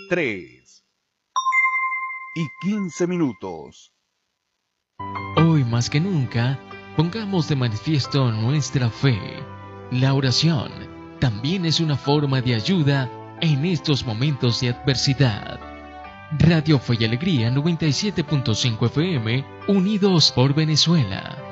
3:15. Hoy más que nunca, pongamos de manifiesto nuestra fe. La oración también es una forma de ayuda en estos momentos de adversidad. Radio Fe y Alegría 97.5 FM, unidos por Venezuela.